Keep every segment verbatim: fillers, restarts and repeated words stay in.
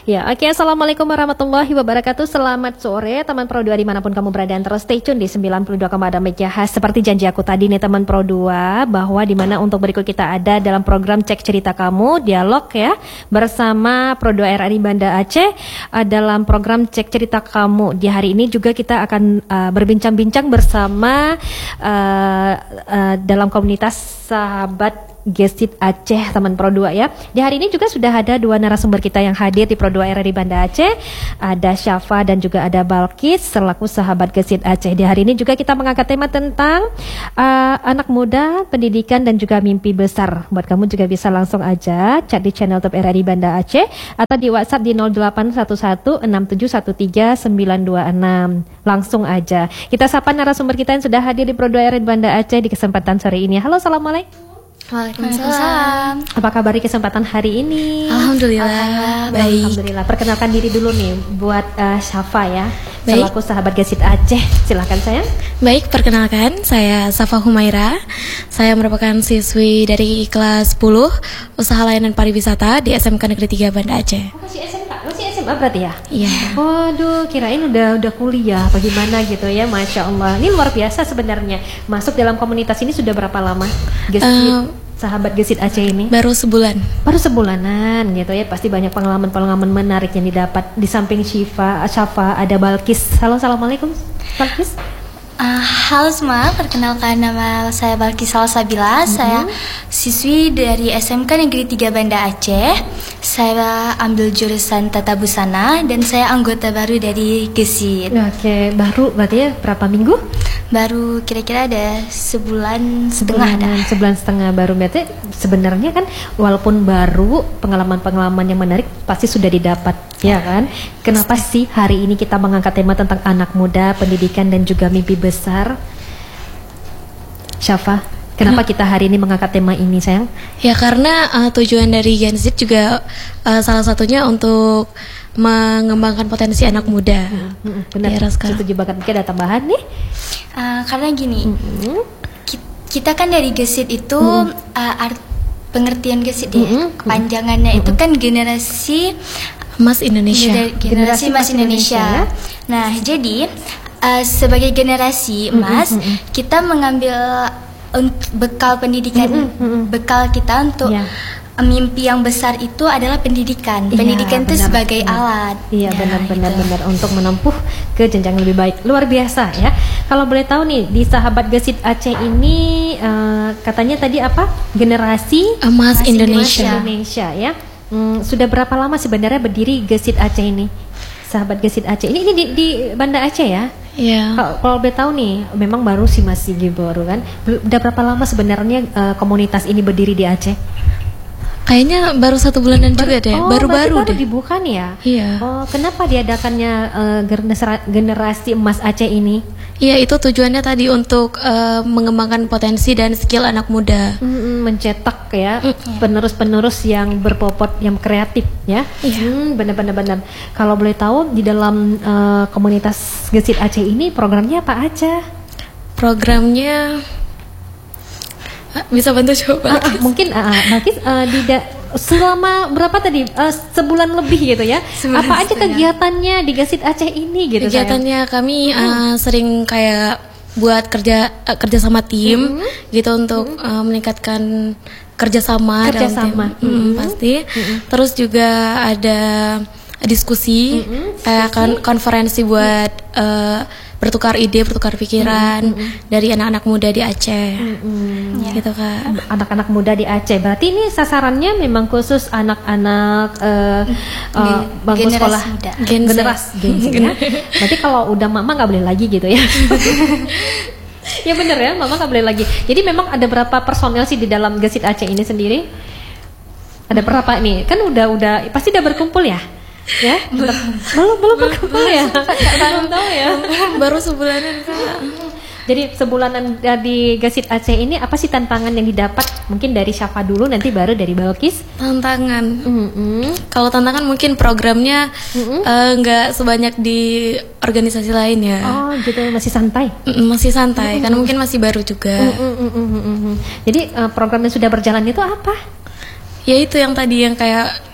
Ya, oke. Assalamualaikum warahmatullahi wabarakatuh. Selamat sore teman Pro dua dimanapun kamu berada. Terus stay tune di sembilan puluh dua koma enam MHz. Seperti janji aku tadi nih teman Pro dua, bahwa dimana untuk berikut kita ada dalam program Cek Cerita Kamu, dialog ya, bersama Pro dua R R I Banda Aceh uh, dalam program Cek Cerita Kamu. Di hari ini juga kita akan uh, berbincang-bincang bersama uh, uh, dalam komunitas sahabat Gesit Aceh teman Pro dua ya. Di hari ini juga sudah ada dua narasumber kita yang hadir di Pro dua R R I Banda Aceh. Ada Syafa dan juga ada Balkis selaku sahabat Gesit Aceh. Di hari ini juga kita mengangkat tema tentang uh, anak muda, pendidikan dan juga mimpi besar. Buat kamu juga bisa langsung aja chat di channel YouTube R R I Banda Aceh atau di WhatsApp di nol delapan satu satu enam tujuh satu tiga sembilan dua enam. Langsung aja. Kita sapa narasumber kita yang sudah hadir di Pro dua R R I Banda Aceh di kesempatan sore ini. Halo, assalamualaikum. Waalaikumsalam. Apa kabar di kesempatan hari ini? Alhamdulillah. Alhamdulillah. Baik. Alhamdulillah. Perkenalkan diri dulu nih buat uh, Syafa ya. Baik. Selaku sahabat Gesit Aceh. Silakan sayang. Baik, perkenalkan saya Safa Humaira. Saya merupakan siswi dari kelas sepuluh Usaha Layanan Pariwisata di S M K Negeri tiga Banda Aceh. Oh, masih S M K, masih S M A berarti ya? Iya. Waduh, kirain udah udah kuliah apa gimana gitu ya. Masya Allah. Ini luar biasa sebenarnya. Masuk dalam komunitas ini sudah berapa lama? Gesit uh, sahabat Gesit Aceh ini? Baru sebulan. Baru sebulanan gitu ya. Pasti banyak pengalaman-pengalaman menarik yang didapat. Di samping Syifa, Syafa, ada Balkis. Halo, assalamualaikum Balkis. Uh, halo semua, perkenalkan nama saya Balkis Salsabila. Mm-hmm. Saya siswi dari S M K Negeri tiga Banda Aceh. Saya ambil jurusan Tata Busana dan saya anggota baru dari Gesit. Oke, baru berarti ya berapa minggu? Baru kira-kira ada sebulan setengah dah. Sebulan setengah baru. Berarti sebenarnya kan walaupun baru, pengalaman-pengalaman yang menarik pasti sudah didapat, ya kan? Kenapa sih hari ini kita mengangkat tema tentang anak muda, pendidikan dan juga mimpi besar? Syafa, kenapa kita hari ini mengangkat tema ini, sayang? Ya karena uh, tujuan dari Gesit juga uh, salah satunya untuk mengembangkan potensi anak muda. Hmm, hmm, benar. Setuju banget. Mungkin ada tambahan nih? Uh, karena gini, hmm. kita kan dari Gesit itu hmm. uh, art, pengertian Gesit ya, hmm. kepanjangannya hmm. itu kan generasi Emas Indonesia. Generasi, generasi Emas Indonesia. Indonesia. Nah, jadi uh, sebagai generasi emas, hmm. hmm. kita mengambil untuk bekal pendidikan, hmm. Hmm. bekal kita untuk yeah. mimpi yang besar itu adalah pendidikan. Iya, pendidikan itu sebagai benar. alat. Iya, benar-benar gitu. benar untuk menempuh ke jenjang lebih baik. Luar biasa ya. Kalau boleh tahu nih di sahabat Gesit Aceh ini uh, katanya tadi apa? Generasi Emas Indonesia. Indonesia ya. Hmm, sudah berapa lama sebenarnya berdiri Gesit Aceh ini? Sahabat Gesit Aceh ini, ini di, di Banda Aceh ya? Iya. Kalau, kalau boleh tahu nih, memang baru sih masih baru kan. Udah berapa lama sebenarnya uh, komunitas ini berdiri di Aceh? Kayaknya baru satu bulanan baru, juga deh, oh, baru-baru baru deh. dibuka nih ya? Iya. Oh, kenapa diadakannya uh, generasi emas Aceh ini? Iya, itu tujuannya tadi untuk uh, mengembangkan potensi dan skill anak muda. Mm-mm, mencetak ya mm-hmm. penerus-penerus yang berpopot, yang kreatif ya. Iya. Hmm, benar-benar. Kalau boleh tahu di dalam uh, komunitas Gesit Aceh ini programnya apa aja? Programnya bisa bantu coba. Ah, ah, mungkin uh, Balkis uh, di da- selama berapa tadi uh, sebulan lebih gitu ya. Sebulan apa aja setengah. Kegiatannya di Gesit Aceh ini gitu? Kegiatannya sayang? Kami uh, hmm. sering kayak buat kerja uh, kerja sama tim hmm. gitu untuk hmm. uh, meningkatkan kerjasama. Kerjasama. Hmm. Hmm, pasti. Hmm. Terus juga ada diskusi hmm. kayak kon- konferensi buat uh, bertukar ide, bertukar pikiran mm-hmm. dari anak-anak muda di Aceh, mm-hmm. gitu Kak. Anak-anak muda di Aceh. Berarti ini sasarannya memang khusus anak-anak uh, uh, bangku sekolah Gen generasi Gen Z ya. Berarti kalau udah mama nggak boleh lagi gitu ya. Ya bener ya, mama nggak boleh lagi. Jadi memang ada berapa personel sih di dalam Gesit Aceh ini sendiri? Ada berapa nih? Kan udah udah pasti udah berkumpul ya? Ya, belum belum belum berkumpul ya, belum tahu ya, baru sebulanan Kak. Jadi sebulanan di Gesit Aceh ini apa sih tantangan yang didapat? Mungkin dari Syafa dulu, nanti baru dari Balkis. Tantangan, mm-hmm. kalau tantangan mungkin programnya mm-hmm. uh, nggak sebanyak di organisasi lain ya. Oh gitu, masih santai. Mm, masih santai, mm-hmm. karena mungkin masih baru juga. Mm-hmm. Jadi uh, program yang sudah berjalan itu apa? Ya itu yang tadi yang kayak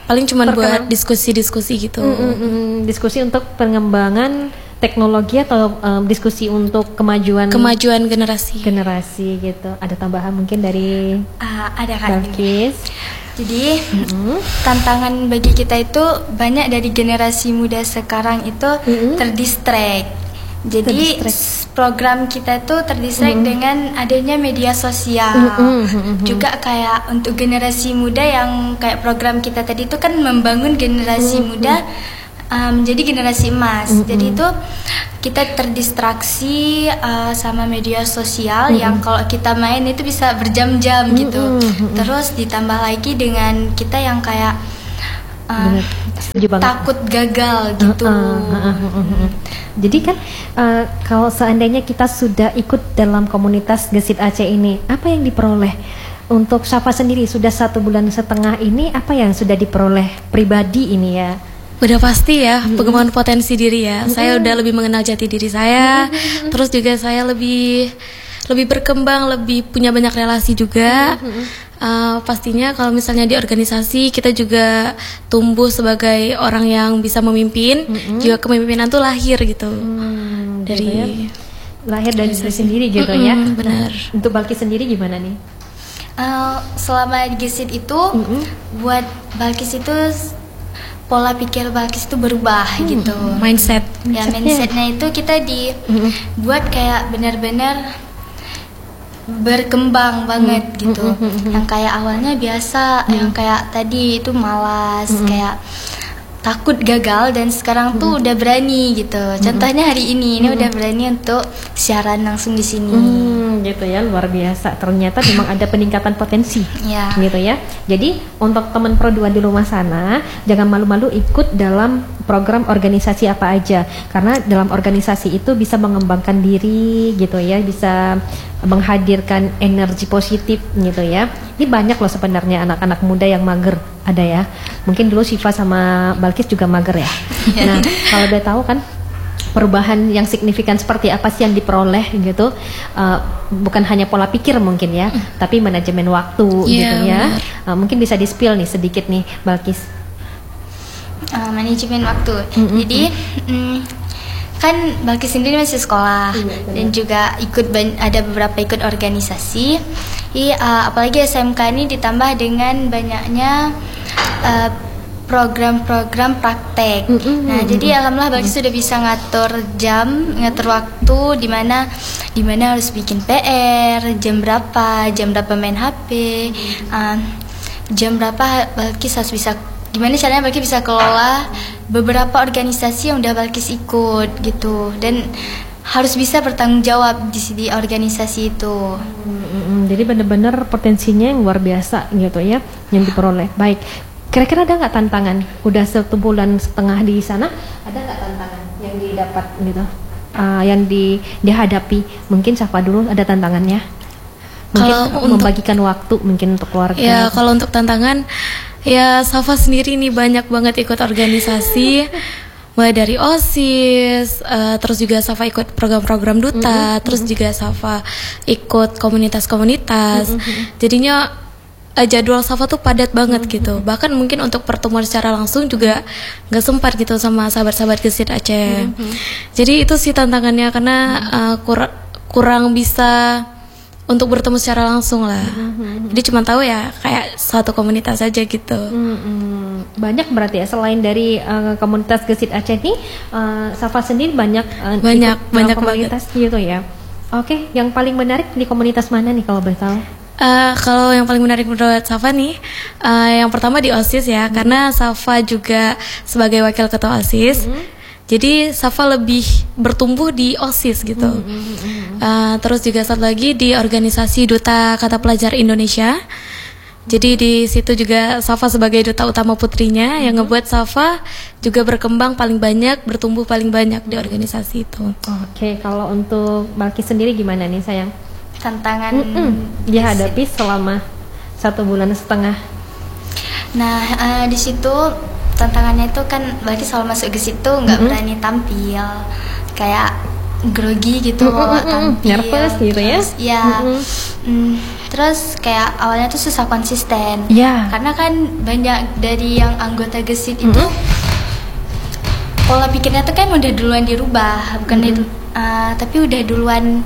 paling cuma Perkenalan. buat diskusi-diskusi gitu. Mm, mm, mm, diskusi untuk pengembangan teknologi atau um, diskusi untuk kemajuan Kemajuan generasi. generasi gitu. Ada tambahan mungkin dari Ah, ada kan? Balkis? Jadi Mm-mm. tantangan bagi kita itu banyak dari generasi muda sekarang itu Mm-mm. terdistract. Jadi Terdistract. s- program kita itu terdistract Mm-mm. dengan adanya media sosial. Mm-mm, mm-mm. Juga kayak untuk generasi muda yang kayak program kita tadi itu kan membangun generasi Mm-mm. muda uh, menjadi generasi emas. Mm-mm. Jadi itu kita terdistraksi uh, sama media sosial Mm-mm. yang kalau kita main itu bisa berjam-jam gitu. Mm-mm, mm-mm. Terus ditambah lagi dengan kita yang kayak uh, Bener. Setuju banget. takut gagal gitu. Uh, uh, uh, uh, uh, uh. Jadi kan uh, kalau seandainya kita sudah ikut dalam komunitas Gesit Aceh ini, apa yang diperoleh? Untuk Syafa sendiri sudah satu bulan setengah ini, apa yang sudah diperoleh pribadi ini ya? Udah pasti ya, pengembangan potensi diri ya. Saya udah lebih mengenal jati diri saya. Terus juga saya lebih lebih berkembang, lebih punya banyak relasi juga. Uh, pastinya kalau misalnya di organisasi kita juga tumbuh sebagai orang yang bisa memimpin. Juga kepemimpinan tuh lahir gitu. Hmm, Dari gitu ya. Lahir dari diri sendiri gitu ya. Mm-mm, benar. Nah, untuk Balkis sendiri gimana nih? Uh, selama di Gesit itu Mm-mm. buat Balkis itu s- pola pikir Balkis itu berubah gitu. mindset. Ya mindsetnya itu kita dibuat kayak benar-benar berkembang banget gitu. Yang kayak awalnya biasa, yang kayak tadi itu malas, kayak takut gagal dan sekarang tuh udah berani gitu. Contohnya hari ini ini udah berani untuk siaran langsung di sini. Hmm, gitu ya, luar biasa. Ternyata memang ada peningkatan potensi. Ya. Gitu ya. Jadi untuk teman Pro dua di rumah sana, jangan malu-malu ikut dalam program organisasi apa aja. Karena dalam organisasi itu bisa mengembangkan diri gitu ya, bisa menghadirkan energi positif gitu ya. Ini banyak loh sebenarnya anak-anak muda yang mager, ada ya. Mungkin dulu Syifa sama Balkis juga mager ya. Nah, kalau udah tahu kan perubahan yang signifikan seperti apa sih yang diperoleh gitu, uh, bukan hanya pola pikir mungkin ya, tapi manajemen waktu Iya, gitu ya. benar. Uh, mungkin bisa di-spill nih sedikit nih Balkis. Uh, manajemen waktu. Mm-mm. Jadi mm, kan Balkis sendiri masih sekolah dan juga ikut ban- ada beberapa ikut organisasi. Jadi, uh, apalagi S M K ini ditambah dengan banyaknya uh, program-program praktek. Mm-mm. Nah, jadi alhamdulillah Balkis sudah bisa ngatur jam, ngatur waktu di mana di mana harus bikin P R, jam berapa, jam berapa main H P, uh, jam berapa Balkis harus bisa, gimana caranya Balkis bisa kelola beberapa organisasi yang udah Balkis ikut gitu, dan harus bisa bertanggung jawab di, di organisasi itu. Mm-mm. Jadi benar-benar potensinya yang luar biasa gitu ya yang diperoleh. Baik, kira-kira ada nggak tantangan? Udah satu bulan setengah di sana, ada nggak tantangan yang didapat gitu? Uh, yang di, dihadapi? Mungkin Syafa dulu ada tantangannya. Mungkin Kalau untuk- membagikan waktu mungkin untuk keluarga. Ya kalau untuk tantangan, ya Safa sendiri nih banyak banget ikut organisasi, mulai dari OSIS, eh, terus juga Safa ikut program-program duta, terus juga Safa ikut komunitas-komunitas. Jadinya eh, jadwal Safa tuh padat banget gitu. Bahkan mungkin untuk pertemuan secara langsung juga nggak sempat gitu sama sahabat-sahabat Gesit Aceh. Jadi itu sih tantangannya karena eh, kur- kurang bisa untuk bertemu secara langsung lah. Jadi cuma tahu ya kayak satu komunitas aja gitu. Mm-mm. Banyak berarti ya, selain dari uh, komunitas Gesit Aceh ini, uh, Safa sendiri banyak uh, Banyak, ikut dalam banyak komunitas gitu ya. Oke, yang paling menarik di komunitas mana nih kalau boleh tahu? Eh, kalau yang paling menarik menurut Safa nih, eh, yang pertama di OSIS ya, karena Safa juga sebagai wakil ketua OSIS. Jadi Safa lebih bertumbuh di OSIS gitu. Eh, terus juga satu lagi di organisasi Duta Kata Pelajar Indonesia. Jadi di situ juga Safa sebagai duta utama putrinya yang ngebuat Safa juga berkembang paling banyak, bertumbuh paling banyak di organisasi itu. Oke, kalau untuk Balkis sendiri gimana nih sayang? Tantangan Mm-mm. Dihadapi selama satu bulan setengah. Nah, eh, di situ tantangannya itu kan Balkis kalau masuk ke situ nggak berani tampil, kayak grogi gitu, Mm, mm, mm, tampil, nervous gitu ya? terus, ya. Mm, mm, terus kayak awalnya tuh susah konsisten, Ya. karena kan banyak dari yang anggota gesit itu pola pikirnya tuh kan udah duluan dirubah, bukan di- uh, tapi udah duluan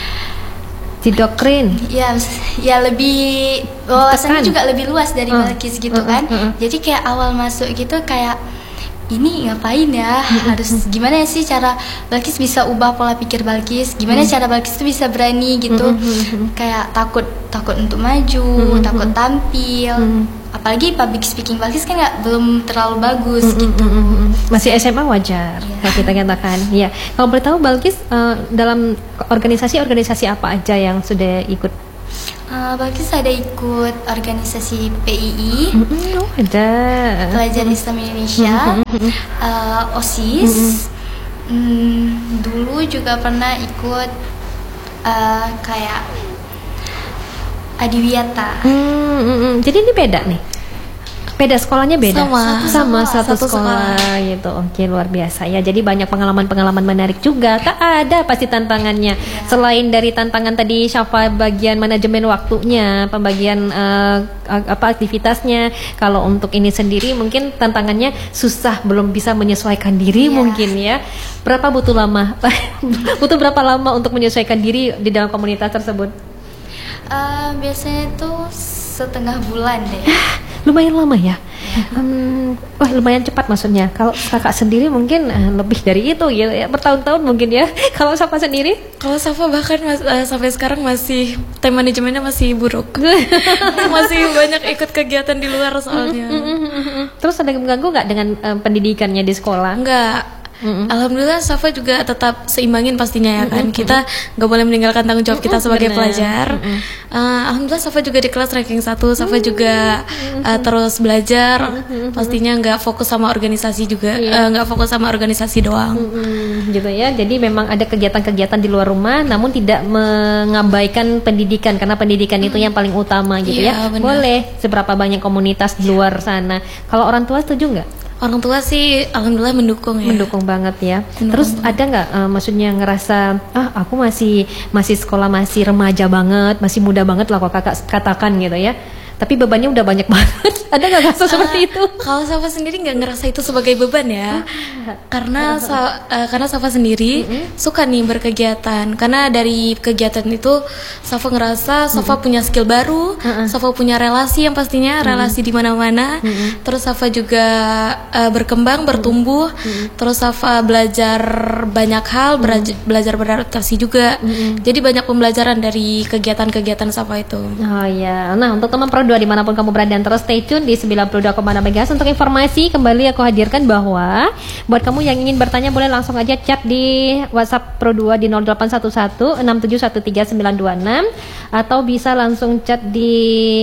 Didoktrin. ya ya lebih wawasannya Tekan. juga lebih luas dari Uh, Balkis gitu uh, uh, kan. uh, uh. Jadi kayak awal masuk gitu kayak ini ngapain ya, harus gimana ya sih cara Balkis bisa ubah pola pikir Balkis, gimana cara Balkis tuh bisa berani gitu, kayak takut takut untuk maju, takut tampil, apalagi public speaking Balkis kan nggak belum terlalu bagus gitu. Masih S M A wajar kalau kita katakan. Ya, kalau boleh tahu Balkis eh, dalam organisasi-organisasi apa aja yang sudah ikut? Uh, Balkis ada ikut organisasi P I I, Mm, oh, ada. Pelajar Islam Indonesia, uh, OSIS. Hmm, dulu juga pernah ikut uh, kayak Adiwiyata. Hmm, mm, mm. Jadi ini beda nih. Beda sekolahnya beda. Sama. sama Sama, satu, satu sekolah, gitu. Oke, luar biasa ya. Jadi banyak pengalaman-pengalaman menarik juga. Tak ada pasti tantangannya. Selain dari tantangan tadi Syafa bagian manajemen waktunya, pembagian eh, apa aktivitasnya. Kalau untuk ini sendiri mungkin tantangannya susah, belum bisa menyesuaikan diri Iya. mungkin ya. Berapa butuh lama? Butuh berapa lama untuk menyesuaikan diri di dalam komunitas tersebut? Uh, biasanya itu setengah bulan deh. Lumayan lama ya. Hmm, wah lumayan cepat maksudnya. Kalau kakak sendiri mungkin eh, lebih dari itu gitu ya, bertahun-tahun mungkin ya. Kalau Safa sendiri? Kalau Safa bahkan mas- eh, sampai sekarang masih time manajemennya masih buruk. Masih banyak ikut kegiatan di luar soalnya. Terus ada yang mengganggu nggak dengan eh, pendidikannya di sekolah? Enggak. Alhamdulillah Safa juga tetap seimbangin pastinya ya kan. Kita nggak boleh meninggalkan tanggung jawab kita sebagai benar. pelajar. Eh, Alhamdulillah Safa juga di kelas ranking satu. Safa juga eh, terus belajar. Pastinya nggak fokus sama organisasi juga. Eh, nggak fokus sama organisasi doang. Hmm, gitu ya. Jadi memang ada kegiatan-kegiatan di luar rumah, namun tidak mengabaikan pendidikan karena pendidikan itu yang paling utama gitu ya. Iya, benar. Boleh seberapa banyak komunitas di luar sana. Kalau orang tua setuju nggak? Orang tua sih alhamdulillah mendukung ya. Mendukung banget ya. Mendukung Terus ada nggak, eh, maksudnya ngerasa ah aku masih masih sekolah masih remaja banget, masih muda banget lah kok kakak katakan gitu ya. Tapi bebannya udah banyak banget. Ada nggak kasus seperti itu? Kalau Safa sendiri nggak ngerasa itu sebagai beban ya, karena sa- eh, karena Safa sendiri suka nih berkegiatan. Karena dari kegiatan itu Safa ngerasa Safa punya skill baru, Safa punya relasi yang pastinya relasi di mana-mana. Terus Safa juga eh, berkembang, bertumbuh. Terus Safa belajar banyak hal, beraja- belajar beradaptasi juga. Jadi banyak pembelajaran dari kegiatan-kegiatan Safa itu. Oh ya, nah untuk teman Pro dua dimanapun kamu berada dan terus stay tune di sembilan puluh dua koma enam megahertz. Untuk informasi kembali aku hadirkan bahwa buat kamu yang ingin bertanya boleh langsung aja chat di WhatsApp Pro dua di nol delapan satu satu enam tujuh satu tiga sembilan dua enam atau bisa langsung chat di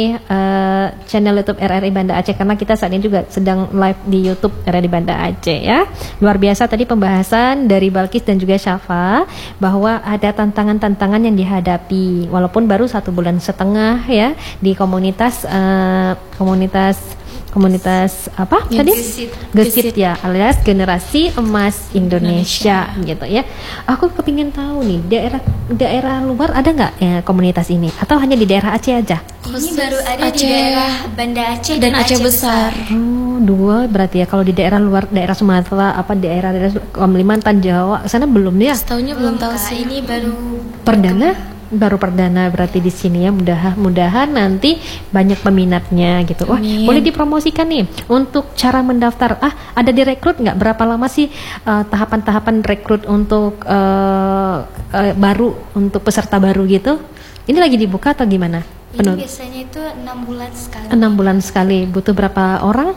uh, channel YouTube R R I Banda Aceh karena kita saat ini juga sedang live di YouTube R R I Banda Aceh ya. Luar biasa tadi pembahasan dari Balkis dan juga Syafa bahwa ada tantangan-tantangan yang dihadapi walaupun baru satu bulan setengah ya di komunitas eh, komunitas komunitas apa Ya, tadi Gesit. Gesit ya alias generasi emas Indonesia, gitu ya. Aku kepingin tahu nih daerah daerah luar ada nggak ya komunitas ini atau hanya di daerah Aceh aja? Ini baru ada di Aceh daerah Banda Aceh dan Aceh besar. Oh, dua berarti ya. Kalau di daerah luar daerah Sumatera apa daerah daerah Kalimantan Jawa sana belum ya? Setaunya belum tahu Kak, sih. ini baru Perdana baru perdana berarti di sini ya. Mudah-mudahan nanti banyak peminatnya gitu. Wah, Amin. boleh dipromosikan nih untuk cara mendaftar. Ah, ada direkrut nggak? Berapa lama sih eh, tahapan-tahapan rekrut untuk eh, eh, baru untuk peserta baru gitu? Ini lagi dibuka atau gimana? ini Penuh biasanya itu enam bulan sekali. enam bulan sekali. Butuh berapa orang?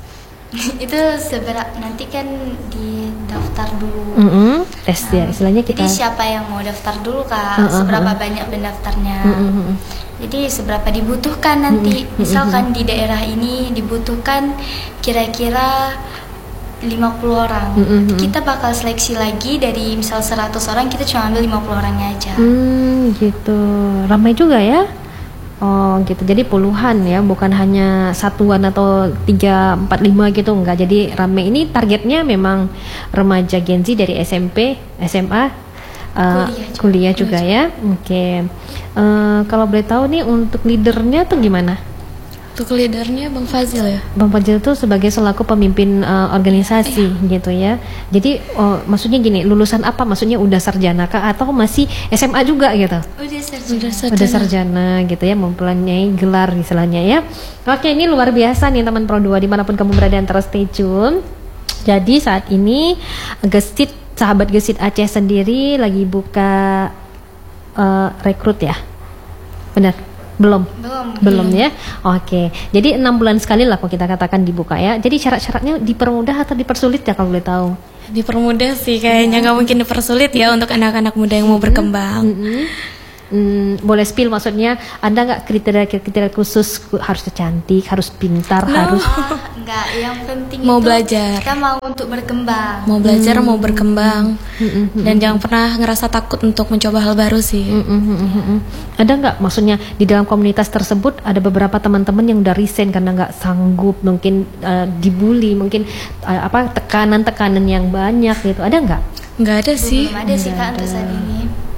Itu seberapa nanti kan didaftar dulu. Mm-mm, tes ya, istilahnya kita. Jadi siapa yang mau daftar dulu kak, Uh, uh, seberapa uh. banyak pendaftarnya. Mm-mm. Jadi seberapa dibutuhkan nanti, misalkan di daerah ini dibutuhkan kira-kira lima puluh orang. Mm-mm. Kita bakal seleksi lagi dari misal seratus orang, kita cuma ambil lima puluh orangnya aja. Hmm, gitu. Ramai juga ya? Oh, gitu. Jadi puluhan ya, bukan hanya satuan atau tiga, empat, lima gitu, enggak. Jadi ramai. Ini targetnya memang remaja Gen Z dari S M P, S M A, Uh, Kuliah juga. kuliah juga ya. Oke. Uh, kalau boleh tahu nih untuk leadernya tuh gimana? Untuk leadernya Bang Fazil ya. Bang Fazil tuh sebagai selaku pemimpin uh, organisasi gitu ya. Jadi uh, maksudnya gini, lulusan apa? Maksudnya udah sarjana kah atau masih S M A juga gitu? Udah sarjana. Udah sarjana. Udah sarjana gitu ya, mempunyai gelar istilahnya ya. Oke, ini luar biasa nih teman Pro dua dimanapun kamu berada antara stay tune. Jadi saat ini Gesit, sahabat Gesit Aceh sendiri lagi buka uh, rekrut ya, benar? Belum? Belum. Belum ya? Oke, jadi enam bulan sekali lah kalau kita katakan dibuka ya. Jadi syarat-syaratnya dipermudah atau dipersulit ya kalau boleh tahu? Dipermudah sih kayaknya, nggak mungkin dipersulit ya untuk anak-anak muda yang mau berkembang. Mm-hmm. Hmm, boleh spill maksudnya ada nggak kriteria-kriteria khusus harus cantik, harus pintar, No. harus Ah, enggak, yang penting Mau itu belajar. kita mau untuk berkembang. Mau belajar, Hmm. mau berkembang, Mm-mm. dan jangan pernah ngerasa takut untuk mencoba hal baru sih. Mm-mm, mm-mm. Ada nggak maksudnya di dalam komunitas tersebut ada beberapa teman-teman yang udah resign karena nggak sanggup, mungkin uh, dibully, mungkin uh, apa tekanan-tekanan yang banyak gitu, ada nggak? Nggak ada sih. Belum ada sih Kak untuk saat ini.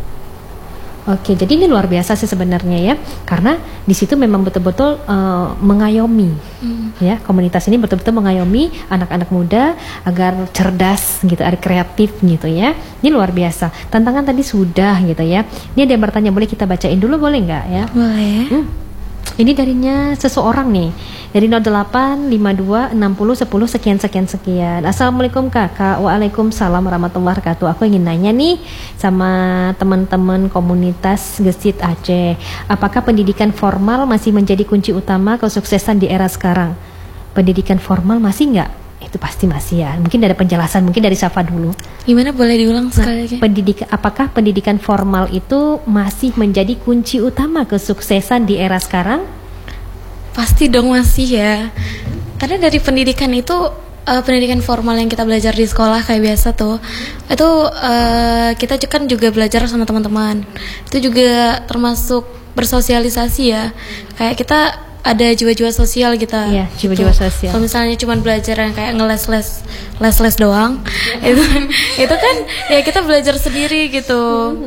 Oke, jadi ini luar biasa sih sebenarnya ya, karena di situ memang betul-betul uh, mengayomi, Hmm. ya komunitas ini betul-betul mengayomi anak-anak muda agar cerdas gitu, agar kreatif gitu ya. Ini luar biasa. Tantangan tadi sudah gitu ya. Ini ada yang bertanya, boleh kita bacain dulu boleh nggak ya? Boleh. Hmm. Ini darinya seseorang nih, dari nol delapan lima dua enam nol sepuluh sekian sekian sekian. Assalamualaikum kakak. Waalaikumsalam warahmatullahi wabarakatuh. Aku ingin nanya nih sama teman-teman komunitas Gesit Aceh, apakah pendidikan formal masih menjadi kunci utama kesuksesan di era sekarang? Pendidikan formal masih nggak? Itu pasti masih ya. Mungkin ada penjelasan, mungkin dari Safa dulu. Gimana, boleh diulang sekali lagi? Pendidikan, apakah pendidikan formal itu masih menjadi kunci utama kesuksesan di era sekarang? Pasti dong masih ya. Karena dari pendidikan itu uh, pendidikan formal yang kita belajar di sekolah kayak biasa tuh, itu uh, kita kan juga belajar sama teman-teman. Itu juga termasuk bersosialisasi ya. Kayak kita ada jiwa-jiwa sosial kita. Iya, jiwa-jiwa gitu. sosial. Kalau misalnya cuma belajar yang kayak ngeles-les les-les doang, itu itu kan ya kita belajar sendiri gitu.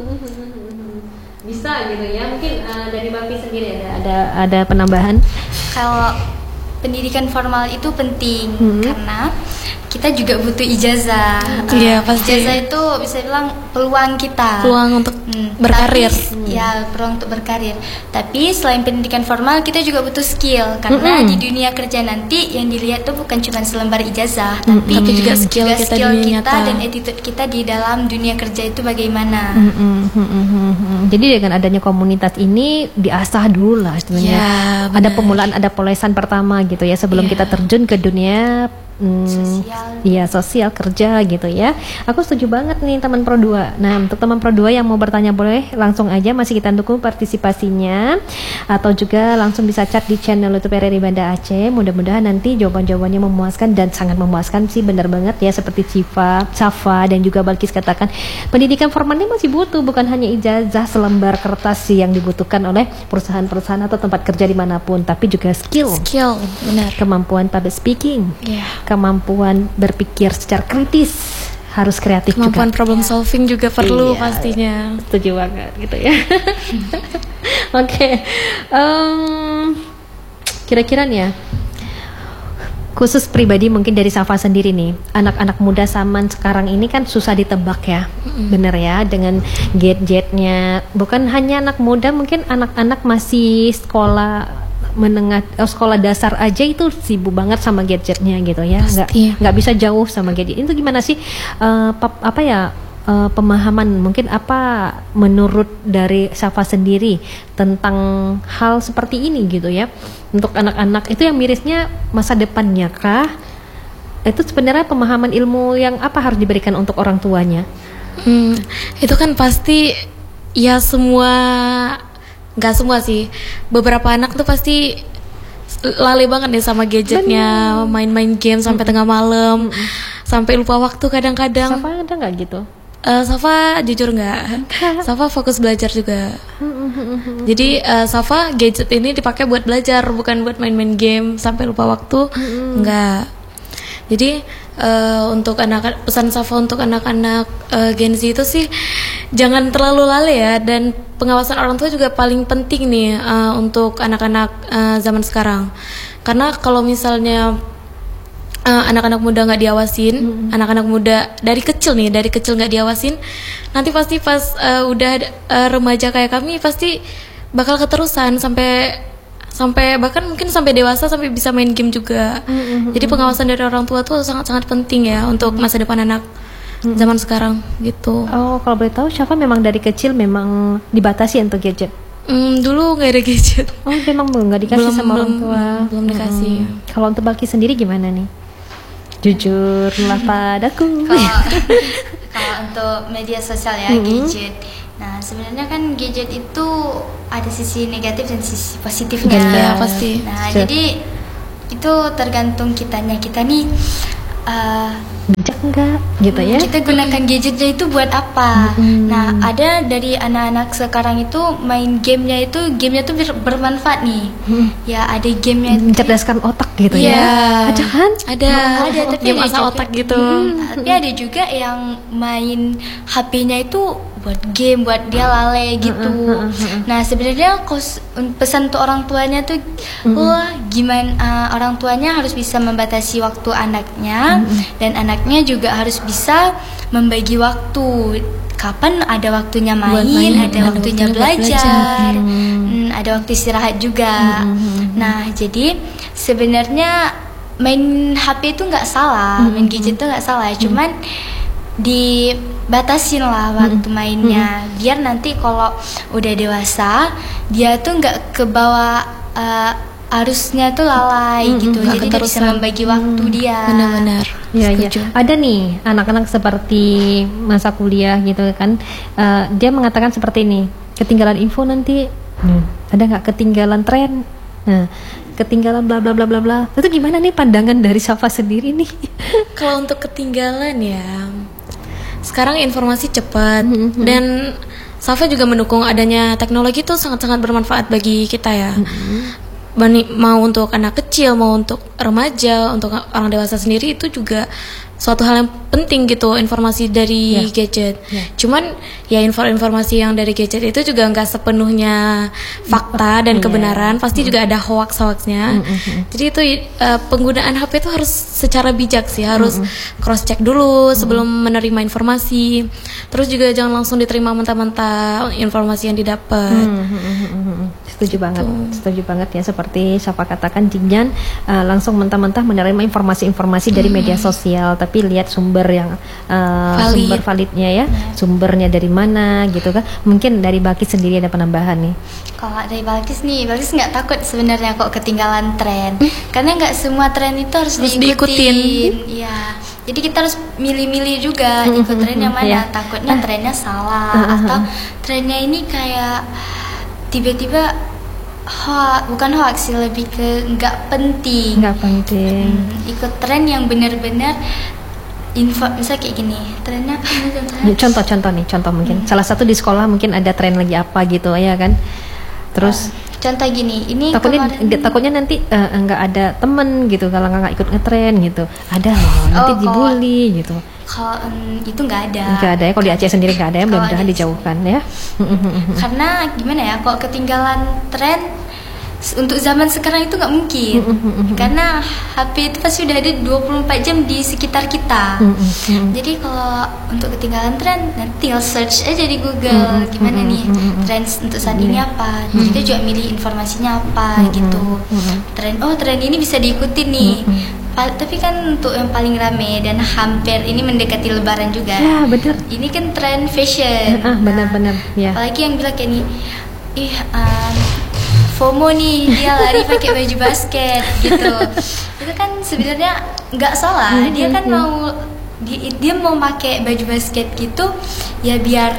Bisa gitu ya. Mungkin uh, dari Bang Pi sendiri ada ada ada penambahan. Kalau pendidikan formal itu penting Hmm. karena kita juga butuh ijazah. Iya, Uh, pasti. Ijazah itu bisa bilang peluang kita. Peluang untuk Hmm, berkarir. tapi- ya, peluang untuk berkarir. Tapi selain pendidikan formal, kita juga butuh skill karena Mm-mm. di dunia kerja nanti yang dilihat tuh bukan cuma selembar ijazah, Mm-mm. tapi Tapi juga skill juga kita skill dunia kita nyata. dan attitude kita di dalam dunia kerja itu bagaimana. Mm, mm, mm, mm, mm, mm. Jadi dengan adanya komunitas ini diasah dulu lah sebenarnya. Ya, Ada benar. pemulaan, ada polesan pertama gitu ya sebelum Ya. kita terjun ke dunia hmm, Sosial. iya sosial kerja gitu ya. Aku setuju banget nih teman Pro dua. Nah, untuk teman Pro dua yang mau bertanya boleh langsung aja, masih kita dukung partisipasinya, atau juga langsung bisa chat di channel YouTube R R I Banda Aceh. Mudah-mudahan nanti jawaban-jawabannya memuaskan dan sangat memuaskan sih, benar banget ya, seperti Civa, Safa dan juga Balkis katakan, pendidikan formal ini masih butuh, bukan hanya ijazah selembar kertas sih yang dibutuhkan oleh perusahaan-perusahaan atau tempat kerja dimanapun, tapi juga skill, Skill, benar. kemampuan public speaking, Ya. kemampuan berpikir secara kritis, harus kreatif Kemampuan juga. problem solving juga perlu Iya. pastinya. Setuju banget gitu ya. Oke, em, kira-kira nih ya, khusus pribadi mungkin dari Safa sendiri nih, anak-anak muda zaman sekarang ini kan susah ditebak ya, bener ya, dengan gadgetnya. Bukan hanya anak muda, mungkin anak-anak masih sekolah menengah, oh, sekolah dasar aja itu sibuk banget sama gadgetnya gitu ya, nggak Pasti. nggak bisa jauh sama gadget. Itu gimana sih, eh, pap- apa ya? eh, pemahaman mungkin apa menurut dari Safa sendiri tentang hal seperti ini gitu ya, untuk anak-anak itu yang mirisnya masa depannya kah? Itu sebenarnya pemahaman ilmu yang apa harus diberikan untuk orang tuanya? Hmm, itu kan pasti ya, semua nggak semua sih, beberapa anak tuh pasti lali banget nih sama gadgetnya, main-main game sampai tengah malam, sampai lupa waktu kadang-kadang. Safa ada nggak gitu? Eh, Safa jujur nggak, Safa fokus belajar juga. Jadi eh, Safa gadget ini dipakai buat belajar, bukan buat main-main game sampai lupa waktu. Nggak. Jadi uh, untuk anak pesan Safa untuk anak-anak uh, Gen Z itu sih jangan terlalu lalai ya, dan pengawasan orang tua juga paling penting nih uh, untuk anak-anak uh, zaman sekarang. Karena kalau misalnya uh, anak-anak muda nggak diawasin, hmm. anak-anak muda dari kecil nih, dari kecil nggak diawasin, nanti pasti pas uh, udah uh, remaja kayak kami pasti bakal keterusan sampai sampai bahkan mungkin sampai dewasa, sampai bisa main game juga. Mm-hmm. Jadi pengawasan dari orang tua tuh sangat-sangat penting ya untuk masa depan anak mm-hmm. zaman sekarang gitu. Oh, kalau boleh tahu Syafa memang dari kecil memang dibatasi untuk gadget? Mm, dulu nggak ada gadget. Oh, memang belum nggak dikasih belum, sama belum, orang tua. Belum dikasih. Hmm. Kalau untuk Balki sendiri gimana nih? Jujurlah padaku. Kalau untuk media sosial ya, mm-hmm. gadget. Nah, sebenarnya kan gadget itu ada sisi negatif dan sisi positifnya. Ya, pasti. Nah, sure. Jadi itu tergantung kitanya. Kita nih uh, bijak enggak gitu ya. Kita gunakan gadgetnya itu buat apa? Mm-hmm. Nah, ada dari anak-anak sekarang itu main gamenya itu gamenya tuh ber- bermanfaat nih. Mm. Ya, ada gamenya mencerdaskan otak gitu ya. ya. Ada kan? Ada. Oh, ada tapi game asal otak gitu. Hmm, tapi ada juga yang main H P-nya itu buat game, buat dia lalai gitu. Uh, uh, uh, uh. Nah, sebenarnya kos pesan untuk orang tuanya tuh, uh, wah gimana uh, orang tuanya harus bisa membatasi waktu anaknya, uh, dan anaknya juga harus bisa membagi waktu. Kapan ada waktunya main, main ada, ada waktunya belajar, belajar. Hmm. Hmm, ada waktu istirahat juga. Uh, uh, uh. Nah, jadi sebenarnya main H P itu nggak salah, uh, main gadget itu nggak salah, uh, cuman dibatasin lah waktu mainnya, hmm. biar nanti kalau udah dewasa dia tuh nggak kebawa uh, arusnya tuh lalai hmm, gitu, jadi dia bisa membagi waktu hmm. dia. Benar-benar. Ya, ya. Ada nih anak-anak seperti masa kuliah gitu kan, uh, dia mengatakan seperti ini, ketinggalan info nanti, hmm. ada nggak ketinggalan tren, nah ketinggalan bla bla bla bla bla. Itu gimana nih pandangan dari Syafa sendiri nih? Kalau untuk ketinggalan ya, sekarang informasi cepat, mm-hmm. dan Syafa juga mendukung adanya teknologi itu sangat-sangat bermanfaat bagi kita ya. Mm-hmm. Mau untuk anak kecil, mau untuk remaja, untuk orang dewasa sendiri itu juga suatu hal yang penting gitu, informasi dari yeah. gadget. Yeah. Cuman ya info-informasi yang dari gadget itu juga nggak sepenuhnya fakta dan kebenaran, yeah. pasti mm. juga ada hoax-hoaxnya. Mm-hmm. Jadi itu uh, penggunaan H P itu harus secara bijak sih, harus mm-hmm. cross check dulu sebelum mm-hmm. menerima informasi. Terus juga jangan langsung diterima mentah-mentah informasi yang didapat. Mm-hmm. Setuju banget, Tuh. setuju banget ya, seperti Syafa katakan, jangan uh, langsung mentah-mentah menerima informasi-informasi dari mm-hmm. media sosial, tapi lihat sumber yang uh, Valid. sumber validnya ya, yeah. sumbernya dari mana gitu kan. Mungkin dari Balkis sendiri ada penambahan nih. Kalau dari Balkis nih, Balkis nggak takut sebenarnya kok ketinggalan tren, hmm? karena nggak semua tren itu harus, harus diikutin. Iya, jadi kita harus milih-milih juga hmm, ikut tren yang mana. Yeah. Takutnya trennya salah uh-huh. atau trennya ini kayak tiba-tiba hoax, bukan hoax sih, lebih ke nggak penting. Nggak penting. Hmm, ikut tren yang benar-benar info, misalnya kayak gini, trennya apa nih? Contoh-contoh nih, contoh mungkin. Hmm. Salah satu di sekolah mungkin ada tren lagi apa gitu ya kan. Terus uh, contoh gini, ini takutnya kemarin, takutnya nanti uh, nggak ada temen gitu kalau nggak ikut ngetren gitu. Ada loh, nanti oh, dibully kalau, gitu. Kalau um, itu nggak ada. Nggak ada ya, kalau di Aceh sendiri nggak ada ya, mudah-mudahan dijauhkan ya. Karena gimana ya, kalau ketinggalan tren untuk zaman sekarang itu nggak mungkin, karena H P itu pasti udah ada dua puluh empat jam di sekitar kita. Jadi kalau untuk ketinggalan tren, nanti tinggal search aja di Google gimana nih tren untuk saat ini apa. Jadi kita juga milih informasinya apa gitu. Tren, oh tren ini bisa diikuti nih. Tapi kan untuk yang paling rame dan hampir ini mendekati Lebaran juga. Ya benar. Ini kan tren fashion. Ah benar-benar. Ya. Apalagi yang bilang kayak nih, ih. Um, FOMO nih, dia lari pakai baju basket gitu. Itu kan sebenarnya nggak salah. Dia kan mau dia, dia mau pakai baju basket gitu ya biar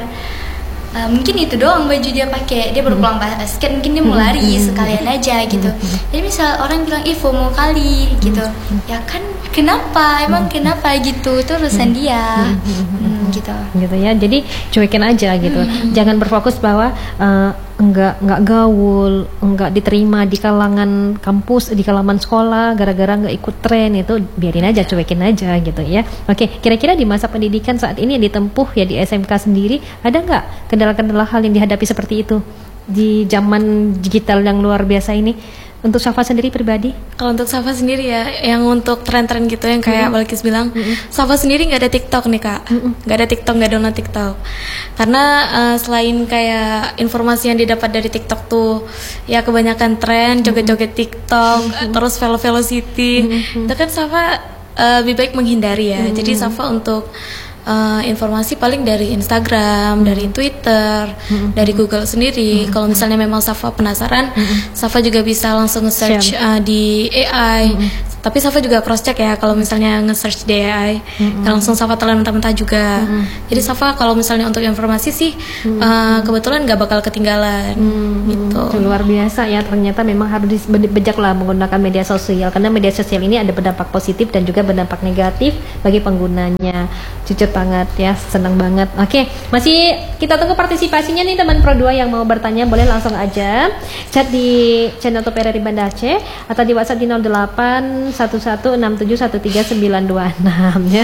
uh, mungkin itu doang baju dia pakai. Dia baru pulang basket, mungkin dia mau lari sekalian aja gitu. Jadi misal orang bilang ih FOMO kali gitu. Ya kan kenapa emang kenapa gitu, itu urusan dia. Hmm, gitu gitu ya, jadi cuekin aja gitu. Hmm. Jangan berfokus bahwa uh, enggak enggak gaul, enggak diterima di kalangan kampus, di kalangan sekolah gara-gara enggak ikut tren, itu biarin aja, cuekin aja gitu ya. Oke, kira-kira di masa pendidikan saat ini yang ditempuh ya di S M K sendiri, ada nggak kendala-kendala hal yang dihadapi seperti itu di zaman digital yang luar biasa ini? Untuk Safa sendiri pribadi? Kalau untuk Safa sendiri ya, yang untuk tren-tren gitu yang kayak mm-hmm. Balkis bilang, mm-hmm. Safa sendiri nggak ada TikTok nih kak, mm-hmm. nggak ada TikTok, nggak download TikTok, karena uh, selain kayak informasi yang didapat dari TikTok tuh, ya kebanyakan tren, joget-joget TikTok, mm-hmm. terus velocity, mm-hmm. itu kan Safa uh, lebih baik menghindari ya. Mm-hmm. Jadi Safa untuk Uh, informasi paling dari Instagram, hmm. dari Twitter, hmm. dari Google sendiri. Hmm. Kalau misalnya memang Safa penasaran, hmm. Safa juga bisa langsung nge-search uh, di A I. Hmm. Tapi Safa juga cross check ya, kalau misalnya nge-search di A I, hmm. langsung Safa telan mentah-mentah juga. Hmm. Jadi Safa kalau misalnya untuk informasi sih hmm. uh, kebetulan nggak bakal ketinggalan. Hmm. Gitu. Luar biasa ya, ternyata memang harus bijak lah menggunakan media sosial, karena media sosial ini ada berdampak positif dan juga berdampak negatif bagi penggunanya. Jujur banget ya, senang banget. Oke, masih kita tunggu partisipasinya nih teman Pro dua yang mau bertanya, boleh langsung aja chat di channel Top R R I Banda Aceh atau di WhatsApp di nol delapan satu satu enam tujuh satu tiga sembilan dua enam ya.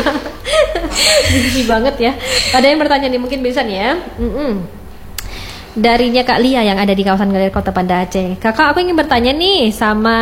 Gini banget ya. Ada yang bertanya nih, mungkin bisa nih ya. Mm-mm. Darinya Kak Lia yang ada di kawasan Galeri Kota Banda Aceh. Kakak, aku ingin bertanya nih sama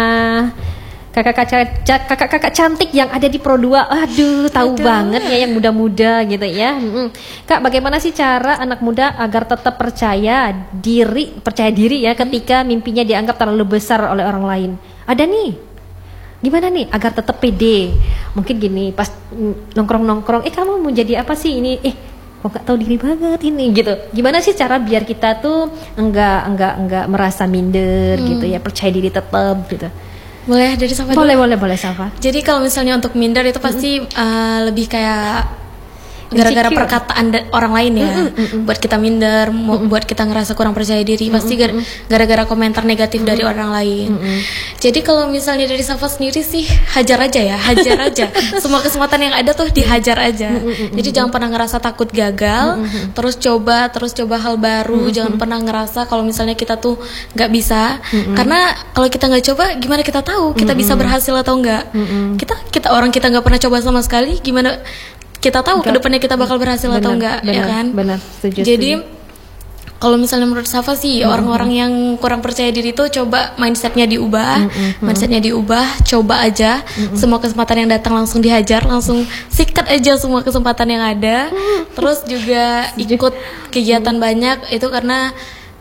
kakak-kakak kakak cantik yang ada di Pro dua. Aduh, tahu Aduh. banget ya yang muda-muda gitu ya. Mm-mm. Kak, bagaimana sih cara anak muda agar tetap percaya diri, percaya diri ya ketika mimpinya dianggap terlalu besar oleh orang lain? Ada nih. Gimana nih agar tetap pede? Mungkin gini, pas nongkrong-nongkrong, eh kamu mau jadi apa sih ini? Eh, kok nggak tahu diri banget ini gitu. Gimana sih cara biar kita tuh enggak enggak enggak merasa minder hmm. gitu ya, percaya diri tetap gitu. Boleh dari Safa? Boleh, boleh, boleh Safa. Jadi kalau misalnya untuk minder itu pasti mm-hmm. uh, lebih kayak gara-gara insecure. Perkataan da- orang lain ya, mm-hmm. buat kita minder, mm-hmm. buat kita ngerasa kurang percaya diri, mm-hmm. pasti gar- gara-gara komentar negatif mm-hmm. dari orang lain. Mm-hmm. Jadi kalau misalnya dari Safa sendiri sih hajar aja ya, hajar aja. Semua kesempatan yang ada tuh dihajar aja. Mm-hmm. Jadi jangan pernah ngerasa takut gagal, mm-hmm. terus coba, terus coba hal baru. Mm-hmm. Jangan pernah ngerasa kalau misalnya kita tuh nggak bisa, mm-hmm. karena kalau kita nggak coba, gimana kita tahu kita mm-hmm. bisa berhasil atau enggak? Mm-hmm. Kita kita orang kita nggak pernah coba sama sekali, gimana kita tahu kedepannya kita bakal berhasil benar, atau enggak, benar, ya kan? Benar, setuju. Jadi kalau misalnya menurut Safa sih mm-hmm. orang-orang yang kurang percaya diri itu coba mindsetnya diubah, mm-hmm. mindsetnya diubah, coba aja mm-hmm. semua kesempatan yang datang langsung dihajar, langsung sikat aja semua kesempatan yang ada, mm-hmm. terus juga ikut kegiatan mm-hmm. banyak itu karena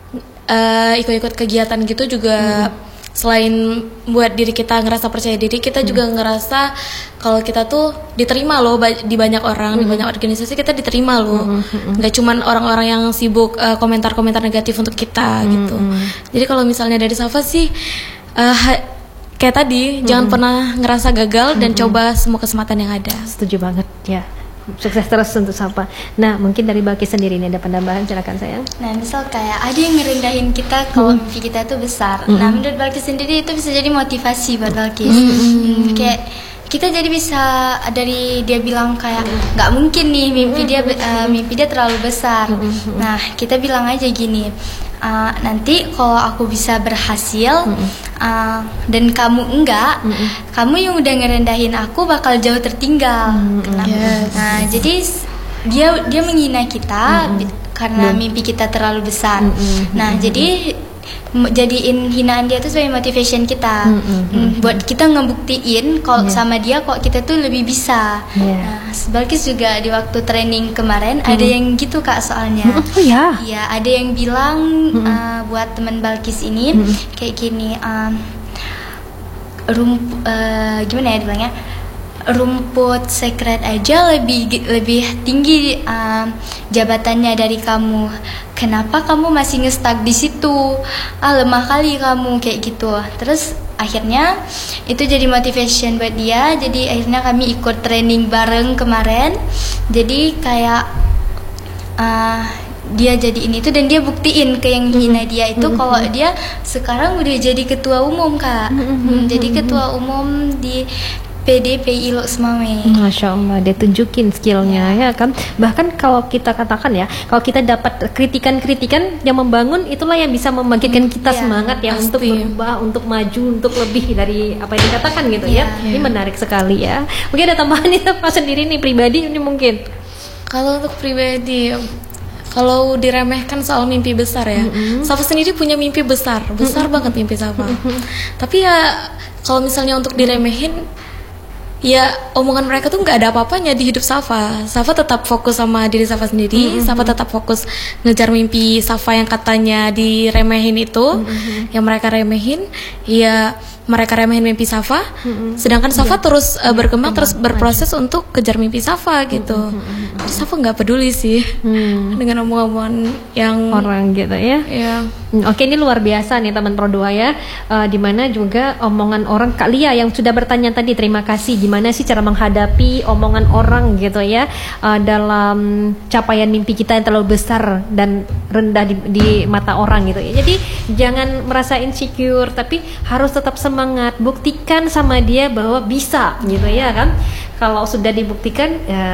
uh, ikut-ikut kegiatan gitu juga. Mm-hmm. Selain buat diri kita ngerasa percaya diri, kita hmm. juga ngerasa kalau kita tuh diterima loh di banyak orang, hmm. di banyak organisasi kita diterima loh. Hmm. Hmm. Nggak cuman orang-orang yang sibuk uh, komentar-komentar negatif untuk kita hmm. gitu. Jadi kalau misalnya dari Safa sih uh, ha- kayak tadi, hmm. jangan pernah ngerasa gagal dan hmm. coba semua kesempatan yang ada. Setuju banget ya. Sukses terus untuk Safa. Nah, mungkin dari Balkis sendiri nih ada penambahan, silakan sayang. Nah, misal kayak ada yang ngerendahin kita kalau mimpi hmm. kita itu besar. Hmm. Nah, menurut Balkis sendiri itu bisa jadi motivasi buat Balkis. Hmm. Hmm, kayak kita jadi bisa dari dia bilang kayak nggak mungkin nih mimpi dia uh, mimpi dia terlalu besar. Nah, kita bilang aja gini. Uh, nanti kalau aku bisa berhasil mm-hmm. uh, dan kamu enggak, mm-hmm. kamu yang udah ngerendahin aku bakal jauh tertinggal. Mm-hmm. Yes. Nah, jadi dia dia menghina kita mm-hmm. karena mm-hmm. mimpi kita terlalu besar. Mm-hmm. Nah, mm-hmm. jadi jadiin hinaan dia tuh sebagai motivation kita, mm-hmm. mm, buat kita ngebuktiin kalau yeah. sama dia kok kita tuh lebih bisa. Yeah. Nah, Balkis juga di waktu training kemarin mm-hmm. ada yang gitu kak soalnya. Oh ya? Iya, ada yang bilang mm-hmm. uh, buat teman Balkis ini mm-hmm. kayak gini, um, rump, uh, gimana ya dibilangnya? Rumput secret aja lebih lebih tinggi um, jabatannya dari kamu. Kenapa kamu masih nge-stuck di situ? Ah, lemah kali kamu kayak gitu. Terus akhirnya itu jadi motivation buat dia. Jadi akhirnya kami ikut training bareng kemarin. Jadi kayak uh, dia jadi ini tuh dan dia buktiin ke yang hina dia itu mm-hmm. kalau dia sekarang udah jadi ketua umum kak. Mm-hmm. Jadi ketua umum di P D P I Lo Semame. Masya Allah, dia tunjukin skillnya ya kan. Bahkan kalau kita katakan ya, kalau kita dapat kritikan-kritikan yang membangun, itulah yang bisa membangkitkan kita Iya, semangat ya pasti. untuk berubah, untuk maju, untuk lebih dari apa yang dikatakan gitu Iya. ya. Ini menarik sekali ya. Mungkin ada tambahan nih Pak sendiri nih pribadi ini mungkin. Kalau untuk pribadi, kalau diremehkan soal mimpi besar ya, Mm-hmm. Safa sendiri punya mimpi besar, besar banget mimpi Safa. Tapi ya kalau misalnya untuk diremehin, ya omongan mereka tuh nggak ada apa-apanya di hidup Safa. Safa tetap fokus sama diri Safa sendiri. Mm-hmm. Safa tetap fokus ngejar mimpi Safa yang katanya diremehin itu, Mm-hmm. yang mereka remehin. Ya mereka remehin mimpi Safa. Mm-hmm. Sedangkan Safa Iya. terus uh, berkembang, berkembang, terus berproses untuk kejar mimpi Safa gitu. Jadi Safa nggak peduli sih Hmm. dengan omongan-omongan yang Orang gitu ya. ya. Hmm, Oke, ini luar biasa nih teman Pro dua ya. Eh, dimana juga omongan orang Kak Lia yang sudah bertanya tadi, terima kasih. Gimana sih cara menghadapi omongan orang gitu ya, eh, dalam capaian mimpi kita yang terlalu besar dan rendah di, di mata orang gitu ya. Jadi jangan merasa insecure, tapi harus tetap semangat. Buktikan sama dia bahwa bisa gitu ya kan. Kalau sudah dibuktikan ya